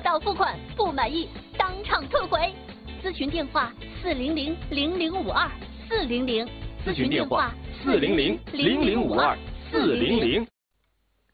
到付款，不满意当场退回。咨询电话400-0052，400。 咨询电话400-0052，400。